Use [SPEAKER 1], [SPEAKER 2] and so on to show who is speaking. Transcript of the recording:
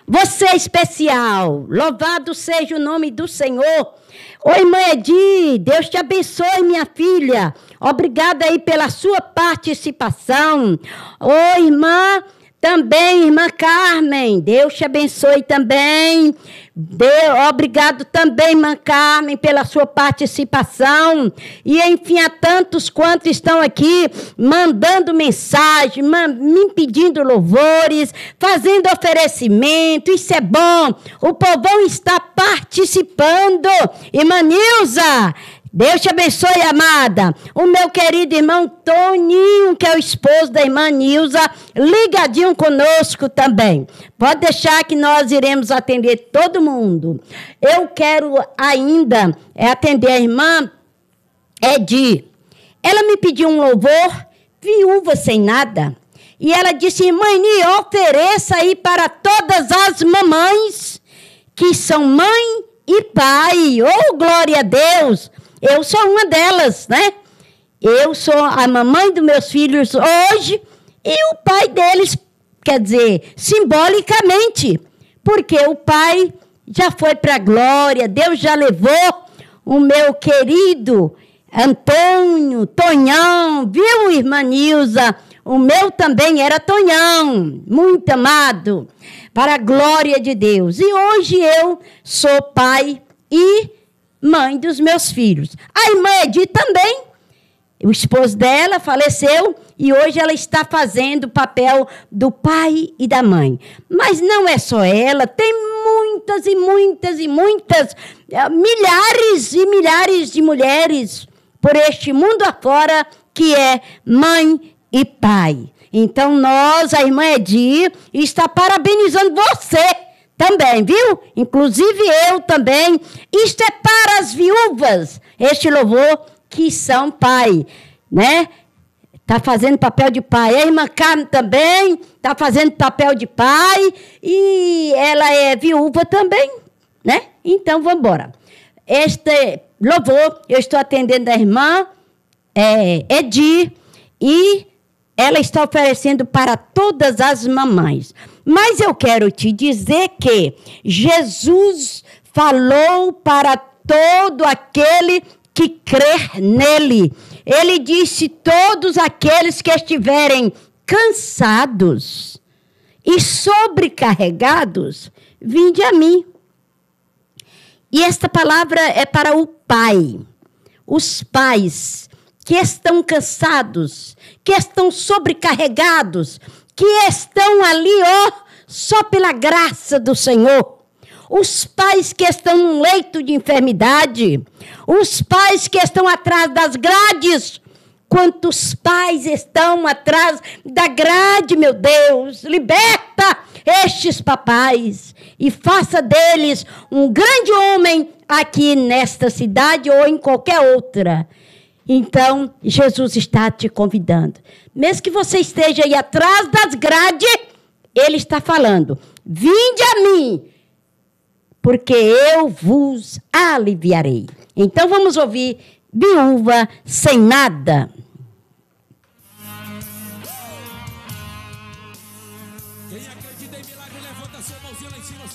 [SPEAKER 1] Você é especial. Louvado seja o nome do Senhor. Oi, irmã Edi, Deus te abençoe, minha filha. Obrigada aí pela sua participação. Oi, irmã, também, irmã Carmen, Deus te abençoe também. Obrigado também, irmã Carmen, pela sua participação. E, enfim, a tantos quantos estão aqui mandando mensagem, me pedindo louvores, fazendo oferecimento. Isso é bom. O povão está participando. Irmã Nilza, Deus te abençoe, amada. O meu querido irmão Toninho, que é o esposo da irmã Nilza, ligadinho conosco também. Pode deixar que nós iremos atender todo mundo. Eu quero ainda atender a irmã Edi. Ela me pediu um louvor, viúva sem nada. E ela disse, irmã Eni, ofereça aí para todas as mamães que são mãe e pai. Oh, glória a Deus! Eu sou uma delas, né? Eu sou a mamãe dos meus filhos hoje e o pai deles, quer dizer, simbolicamente, porque o pai já foi para a glória, Deus já levou o meu querido Antônio, Tonhão, viu, irmã Nilza? O meu também era Tonhão, muito amado, para a glória de Deus. E hoje eu sou pai e mãe dos meus filhos. A irmã Edi também, o esposo dela faleceu e hoje ela está fazendo o papel do pai e da mãe. Mas não é só ela, tem muitas e muitas e muitas, milhares e milhares de mulheres por este mundo afora que é mãe e pai. Então nós, a irmã Edi, está parabenizando você também, viu? Inclusive eu também. Isto é para as viúvas, este louvor que são pai, né? Está fazendo papel de pai. A irmã Carmen também está fazendo papel de pai e ela é viúva também, né? Então, vamos embora. Este louvor, eu estou atendendo a irmã Edi e ela está oferecendo para todas as mamães. Mas eu quero te dizer que Jesus falou para todo aquele que crer nele. Ele disse, todos aqueles que estiverem cansados e sobrecarregados, vinde a mim. E esta palavra é para o pai. Os pais que estão cansados, que estão sobrecarregados, que estão ali, só pela graça do Senhor. Os pais que estão num leito de enfermidade, os pais que estão atrás das grades. Quantos pais estão atrás da grade, meu Deus? Liberta estes papais e faça deles um grande homem aqui nesta cidade ou em qualquer outra. Então, Jesus está te convidando. Mesmo que você esteja aí atrás das grades, Ele está falando, vinde a mim, porque eu vos aliviarei. Então, vamos ouvir Viúva Sem Nada.